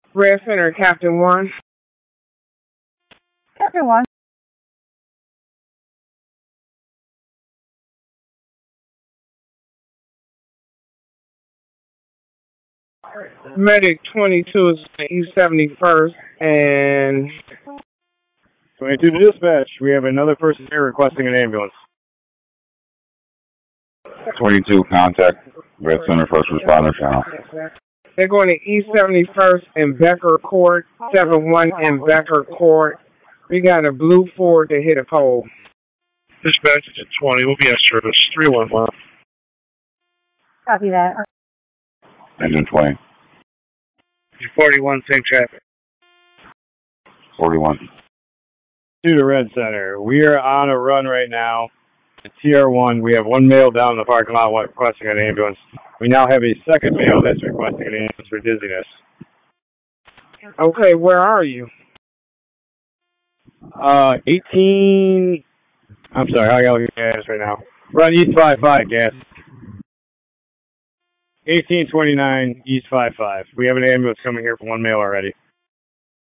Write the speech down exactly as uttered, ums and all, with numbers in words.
Red Center, Captain One. Captain One. Medic twenty-two is East seventy-first, and twenty-two to dispatch. We have another person here requesting an ambulance. twenty-two, contact Red Center First Responder Channel. They're going to East seventy-first and Becker Court, seven one and Becker Court. We got a blue Ford that hit a pole. Dispatch to twenty, we'll be at service, three one one. Copy that. Engine twenty. forty-one, same traffic. forty-one. To the Red Center. We are on a run right now. At T R one, we have one male down in the parking lot requesting an ambulance. We now have a second male that's requesting an ambulance for dizziness. Okay, where are you? Uh, eighteen... I'm sorry, I gotta look at gas right now. We're on East five five, gas. eighteen twenty-nine, East five five. We have an ambulance coming here for one male already.